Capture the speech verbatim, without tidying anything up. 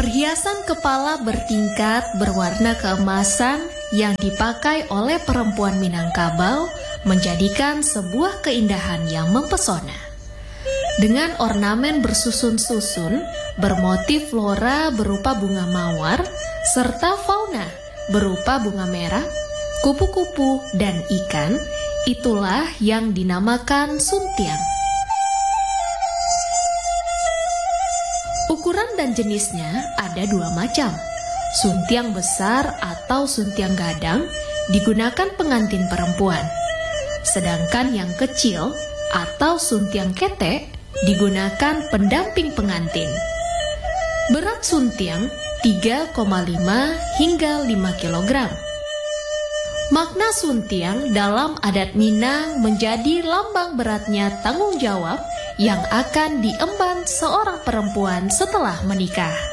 Perhiasan kepala bertingkat berwarna keemasan yang dipakai oleh perempuan Minangkabau menjadikan sebuah keindahan yang mempesona. Dengan ornamen bersusun-susun, bermotif flora berupa bunga mawar, serta fauna berupa bunga merah, kupu-kupu, dan ikan, itulah yang dinamakan suntiang. Ukuran dan jenisnya ada dua macam. Suntiang besar atau suntiang gadang digunakan pengantin perempuan. Sedangkan yang kecil atau suntiang ketek digunakan pendamping pengantin. Berat suntiang tiga koma lima hingga lima kilogram. Makna suntiang dalam adat Minang menjadi lambang beratnya tanggung jawab yang akan diemban seorang perempuan setelah menikah.